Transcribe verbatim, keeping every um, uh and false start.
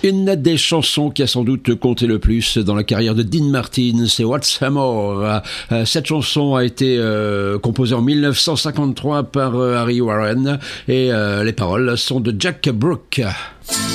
Une des chansons qui a sans doute compté le plus dans la carrière de Dean Martin, c'est What's Some More. Cette chanson a été euh, composée en dix-neuf cent cinquante-trois par euh, Harry Warren et euh, les paroles sont de Jack Brooke.